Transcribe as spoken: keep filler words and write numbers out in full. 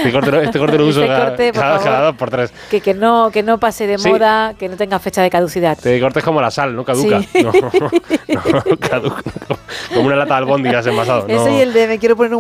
Este corte, no- este corte lo uso Este cada, corte, por cada, favor. cada dos por tres. Que, que, no, que no pase de Sí. moda, que no tenga fecha de caducidad. Este corte es como la sal, ¿no? Caduca. Sí. No, no, caduca. Como una lata de albóndigas envasado. Ese No. y el de me quiero poner un